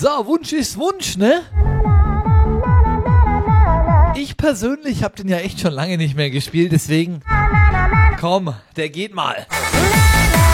So, Wunsch ist Wunsch, ne? Ich persönlich habe den ja echt schon lange nicht mehr gespielt, deswegen komm, der geht mal.